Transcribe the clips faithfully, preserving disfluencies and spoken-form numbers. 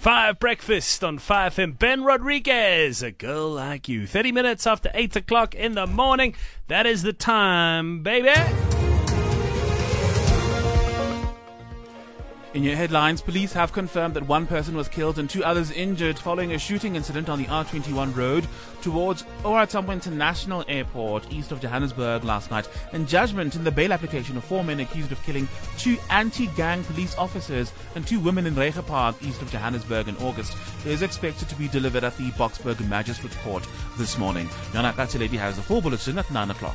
Five Breakfast on five F M. Ben Rodriguez, A Girl Like You. thirty minutes after eight o'clock in the morning. That is the time, baby. In your headlines, police have confirmed that one person was killed and two others injured following a shooting incident on the R twenty-one road towards O R Tambo International Airport, east of Johannesburg last night. And judgment in the bail application of four men accused of killing two anti-gang police officers and two women in Rega Park, east of Johannesburg in August, is expected to be delivered at the Boksburg Magistrate Court this morning. Yana Katsiledi has the full bulletin at nine o'clock.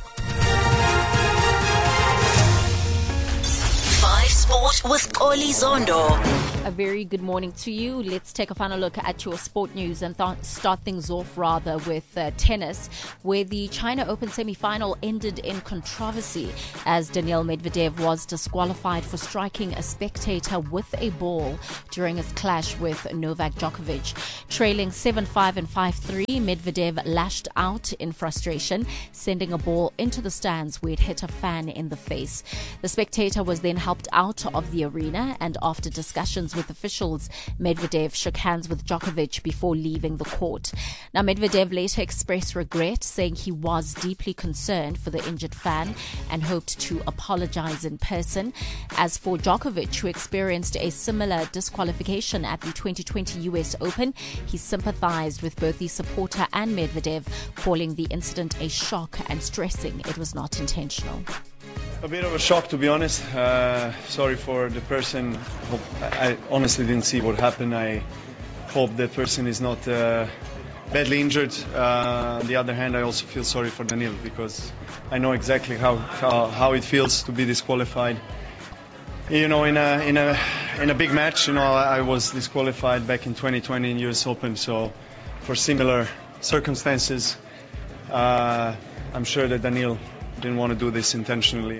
Sport with Oli Zondo. A very good morning to you. Let's take a final look at your sport news and th- start things off rather with uh, tennis, where the China Open semi-final ended in controversy as Daniil Medvedev was disqualified for striking a spectator with a ball during his clash with Novak Djokovic. Trailing seven five and five three, Medvedev lashed out in frustration, sending a ball into the stands where it hit a fan in the face. The spectator was then helped out of the arena, and after discussions with officials, Medvedev shook hands with Djokovic before leaving the court. Now, Medvedev later expressed regret, saying he was deeply concerned for the injured fan and hoped to apologize in person. As for Djokovic, who experienced a similar disqualification at the twenty twenty U S Open, he sympathized with both the supporter and Medvedev, calling the incident a shock and stressing it was not intentional. A bit of a shock, to be honest. Uh, sorry for the person. Hope, I honestly didn't see what happened. I hope that person is not uh, badly injured. Uh, on the other hand, I also feel sorry for Daniil because I know exactly how, how, how it feels to be disqualified. You know, in a in a in a big match, you know, I was disqualified back in twenty twenty in U S Open. So, for similar circumstances, uh, I'm sure that Daniil didn't want to do this intentionally.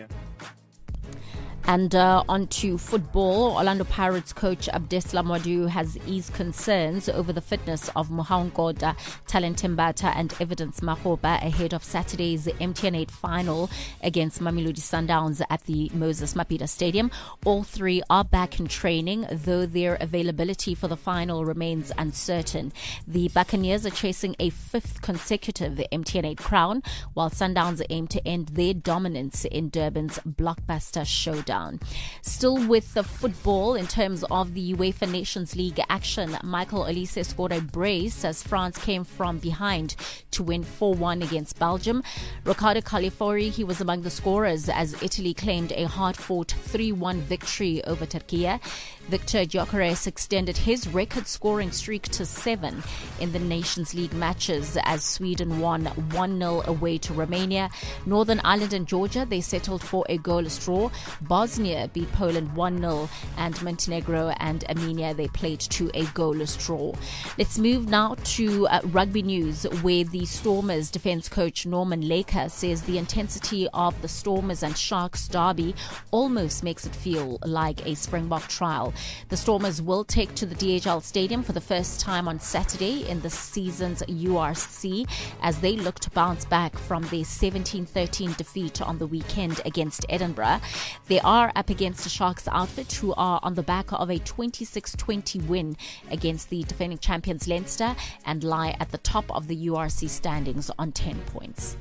And uh, on to football. Orlando Pirates coach Abdeslam Wadu has eased concerns over the fitness of Mohaongoda, Talent Mbata and Evidence Mahoba ahead of Saturday's M T N eight final against Mamelodi Sundowns at the Moses Mabhida Stadium. All three are back in training, though their availability for the final remains uncertain. The Buccaneers are chasing a fifth consecutive M T N eight crown, while Sundowns aim to end their dominance in Durban's blockbuster showdown. Still with the football, in terms of the UEFA Nations League action, Michael Olise scored a brace as France came from behind to win four one against Belgium. Riccardo Califori, he was among the scorers as Italy claimed a hard-fought three one victory over Turkey. Victor Gyökeres extended his record-scoring streak to seven in the Nations League matches as Sweden won one nil away to Romania. Northern Ireland and Georgia, they settled for a goalless draw. Bosnia beat Poland one nil, and Montenegro and Armenia, they played to a goalless draw. Let's move now to uh, rugby news, where the Stormers defence coach Norman Laker says the intensity of the Stormers and Sharks derby almost makes it feel like a Springbok trial. The Stormers will take to the D H L Stadium for the first time on Saturday in the season's U R C as they look to bounce back from their seventeen thirteen defeat on the weekend against Edinburgh. They are up against a Sharks outfit who are on the back of a twenty-six twenty win against the defending champions Leinster and lie at the top of the U R C standings on ten points.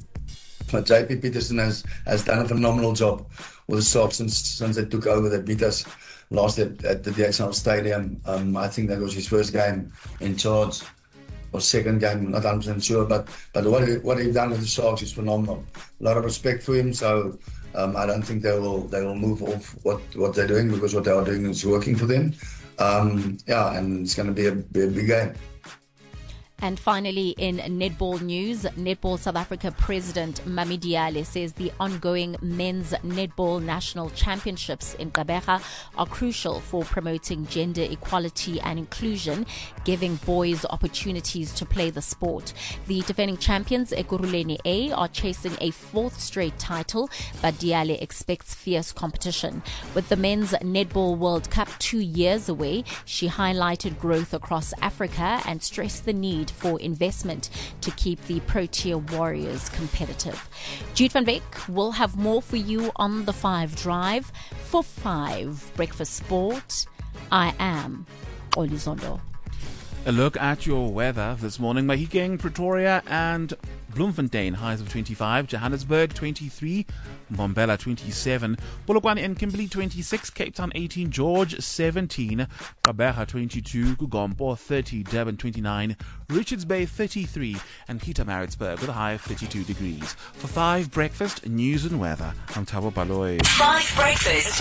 J P Peterson has, has done a phenomenal job with the Sharks since, since they took over. They beat us last at, at the D H L Stadium. Um, I think that was his first game in charge, or second game, not one hundred percent sure. But but what he, what he's done with the Sharks is phenomenal. A lot of respect for him. So um, I don't think they will they will move off what, what they're doing, because what they are doing is working for them. Um, yeah, and it's going to be a, be a big game. And finally, in netball news, Netball South Africa President Mami Diale says the ongoing men's netball national championships in Gqeberha are crucial for promoting gender equality and inclusion, giving boys opportunities to play the sport. The defending champions, Ekurhuleni A, are chasing a fourth straight title, but Diale expects fierce competition. With the Men's Netball World Cup two years away, she highlighted growth across Africa and stressed the need for investment to keep the Protea Warriors competitive. Jude van Beek will have more for you on the Five Drive. For Five Breakfast Sport, I am Xoli Zondo. A look at your weather this morning. Mahikeng, Pretoria and Bloemfontein, highs of twenty-five. Johannesburg, twenty-three. Mbombela, twenty-seven. Polokwane and Kimberley, twenty-six. Cape Town, eighteen. George, seventeen. Gqeberha, twenty-two. Gugompo, thirty. Durban, twenty-nine. Richards Bay, thirty-three. And Pietermaritzburg with a high of thirty-two degrees. For five Breakfast, news and weather, I'm Thabo Baloyi. Five Breakfast.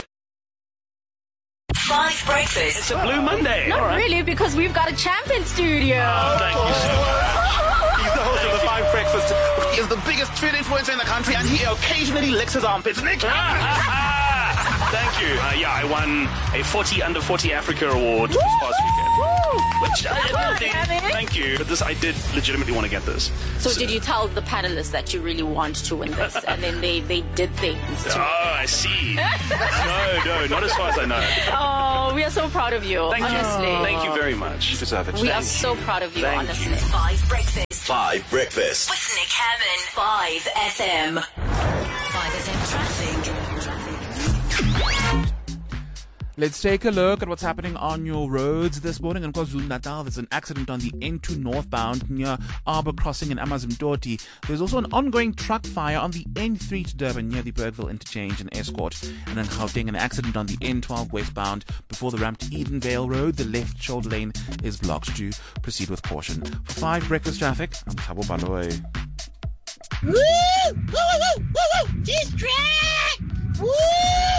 Five Breakfast. It's a Blue Monday. Not All right. really, because we've got a champ in studio. Oh, thank you so much. He's the host of the Five Breakfast. He is the biggest food influencer in the country, and he occasionally licks his armpits. Nick! Thank you. Uh, yeah, I won a forty under forty Africa award this past weekend. Which I didn't think, thank you. But this, I did legitimately want to get this. So, so did you tell the panelists that you really want to win this, and then they, they did things to Oh, I see. no, no, not as far as I know. Oh, we are so proud of you, Thank honestly. you. Thank you very much. You deserve it. We are Thank so you. proud of you, Thank honestly. you. Five Breakfast. Five Breakfast. With Nick Hammond. Five F M. Five F M traffic. Let's take a look at what's happening on your roads this morning. In KwaZulu-Natal, there's an accident on the N two northbound near Arbor Crossing in Amazimtoti. There's also an ongoing truck fire on the N three to Durban near the Bergville Interchange and Escort. And in Gauteng, an accident on the N twelve westbound before the ramp to Edenvale Road. The left shoulder lane is blocked. Do proceed with caution. For five Breakfast traffic, I'm Thabo Baloyi. Woo! Woo! Woo! Woo! Woo! This track! Woo!